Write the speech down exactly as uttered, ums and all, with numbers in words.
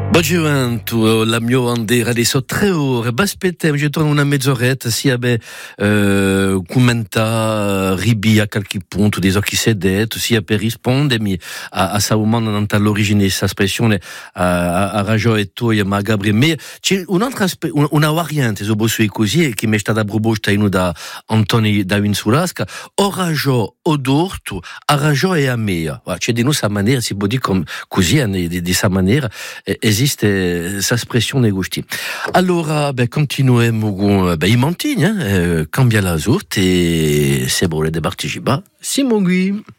Boggiovanto, la mia bandera adesso tre ore, aspettiamo, ci torno una mezz'oretta, sia beh, eh, commenta, ribi a qualche punto, di chi si è detto, sia per rispondermi a, a sa umana all'origine di questa espressione, a, a ragione e tu e magari, ma c'è un'altra, una, una variante, so bossui così, che mi è stata proposta in da Antoni da Vinsulasca, o ragione o d'orto, a ragione e a mea, c'è di noi sa maniera, si può dire così, di, di sa maniera, esiste questa espressione gusti. Allora, beh, continuiamo con beh, i mantini, eh, cambia la sorte e se vuole partecipare, Simon Gui.